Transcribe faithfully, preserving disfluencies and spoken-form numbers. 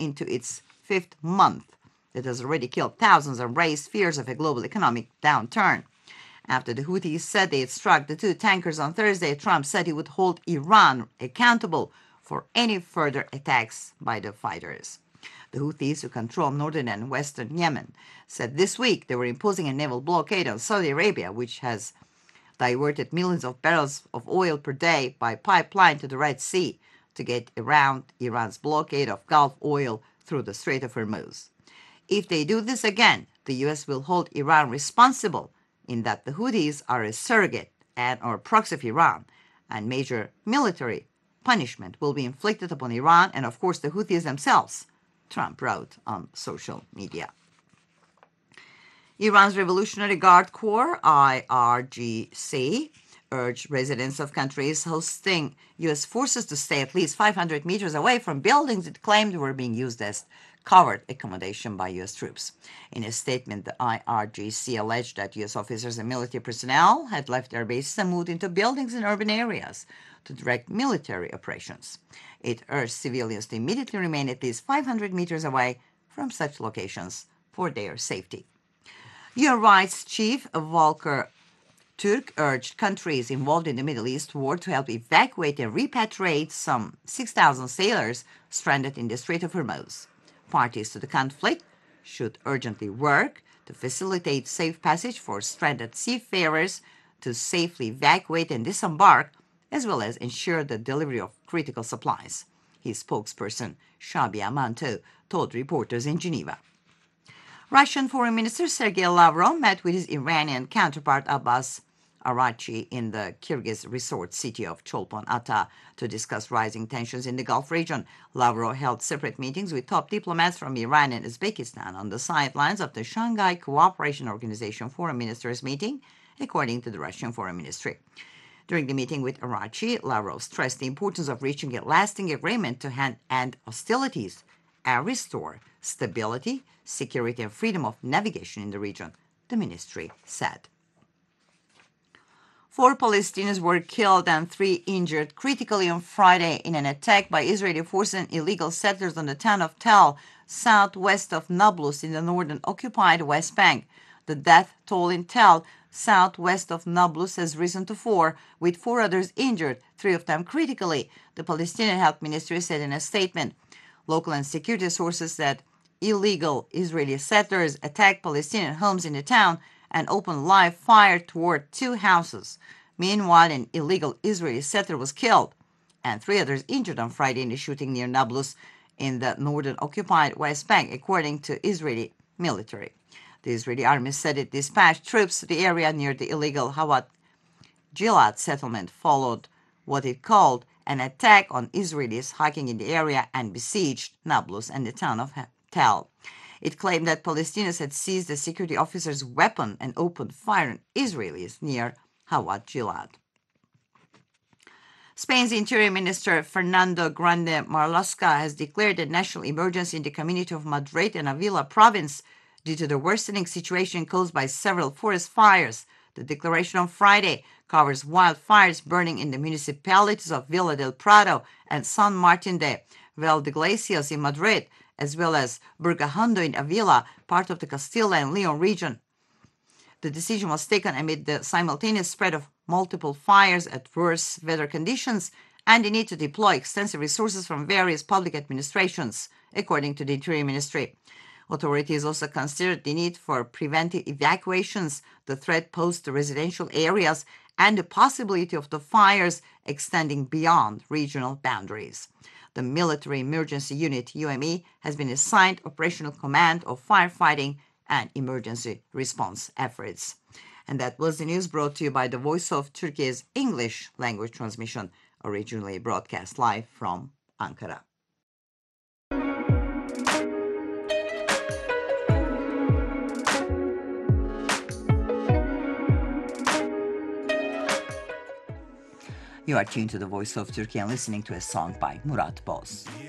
into its fifth month that has already killed thousands and raised fears of a global economic downturn. After the Houthis said they had struck the two tankers on Thursday, Trump said he would hold Iran accountable for any further attacks by the fighters. The Houthis, who control northern and western Yemen, said this week they were imposing a naval blockade on Saudi Arabia, which has diverted millions of barrels of oil per day by pipeline to the Red Sea to get around Iran's blockade of Gulf oil through the Strait of Hormuz. If they do this again, the U S will hold Iran responsible in that the Houthis are a surrogate and or proxy of Iran, and major military punishment will be inflicted upon Iran and, of course, the Houthis themselves, Trump wrote on social media. Iran's Revolutionary Guard Corps, I R G C, urged residents of countries hosting U S forces to stay at least five hundred meters away from buildings it claimed were being used as covered accommodation by U S troops. In a statement, the I R G C alleged that U S officers and military personnel had left their bases and moved into buildings in urban areas to direct military operations. It urged civilians to immediately remain at least five hundred meters away from such locations for their safety. U N Rights Chief Volker Turk urged countries involved in the Middle East war to help evacuate and repatriate some six thousand sailors stranded in the Strait of Hormuz. Parties to the conflict should urgently work to facilitate safe passage for stranded seafarers to safely evacuate and disembark, as well as ensure the delivery of critical supplies, his spokesperson, Shabia Mantou, told reporters in Geneva. Russian Foreign Minister Sergei Lavrov met with his Iranian counterpart Abbas Araghchi in the Kyrgyz resort city of Cholpon-Ata to discuss rising tensions in the Gulf region. Lavrov held separate meetings with top diplomats from Iran and Uzbekistan on the sidelines of the Shanghai Cooperation Organization Foreign Ministers meeting, according to the Russian Foreign Ministry. During the meeting with Araghchi, Lavrov stressed the importance of reaching a lasting agreement to end hostilities and restore stability, security, and freedom of navigation in the region, the ministry said. Four Palestinians were killed and three injured critically on Friday in an attack by Israeli forces and illegal settlers on the town of Tel, southwest of Nablus in the northern occupied West Bank. The death toll in Tel, southwest of Nablus, has risen to four, with four others injured, three of them critically, the Palestinian Health Ministry said in a statement. Local and security sources said illegal Israeli settlers attacked Palestinian homes in the town and opened live fire toward two houses. Meanwhile, an illegal Israeli settler was killed and three others injured on Friday in a shooting near Nablus in the northern occupied West Bank, according to Israeli military. The Israeli army said it dispatched troops to the area near the illegal Hawat Gilad settlement, followed what it called an attack on Israelis hiking in the area and besieged Nablus and the town of Tel. It claimed that Palestinians had seized the security officer's weapon and opened fire on Israelis near Hawat Gilad. Spain's Interior Minister Fernando Grande Marlaska has declared a national emergency in the community of Madrid and Avila province due to the worsening situation caused by several forest fires. The declaration on Friday covers wildfires burning in the municipalities of Villa del Prado and San Martin de Valdeglesias in Madrid, as well as Burgahondo in Avila, part of the Castilla and Leon region. The decision was taken amid the simultaneous spread of multiple fires at worse weather conditions and the need to deploy extensive resources from various public administrations, according to the Interior Ministry. Authorities also considered the need for preventive evacuations, the threat posed to residential areas, and the possibility of the fires extending beyond regional boundaries. The Military Emergency Unit, U M E, has been assigned operational command of firefighting and emergency response efforts. And that was the news brought to you by the Voice of Turkey's English language transmission, originally broadcast live from Ankara. You are tuned to the Voice of Turkey and listening to a song by Murat Boz.